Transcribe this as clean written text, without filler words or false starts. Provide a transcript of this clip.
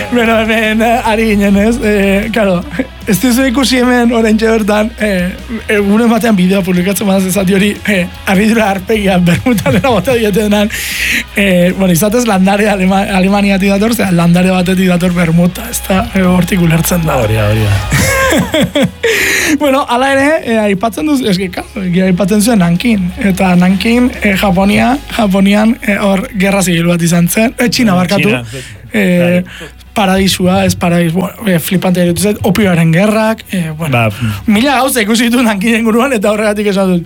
Bueno, hemen ari ginen, ez? Claro, ez duzu ikusi hemen orain bertan, gure batean bideo publikatzen badaz ezati hori, abidura arpegia bermutanera bota dietenan, bueno, izatez landare Alemaniatik dator, landare batetik dator bermuta, ez da, hortik ulertzen da. Horia. Bueno, ala ere, aipatzen duz, aipatzen zuen Nankin, eta Nankin, Japonian, hor, gerra zibil bat izan zen, Txina barkatu, paradisua, ez paradis, bueno, flipante dut, opioaren gerrak, bueno, mila gauza ikusi ditu Nankinen guruan, eta horregatik esan dut,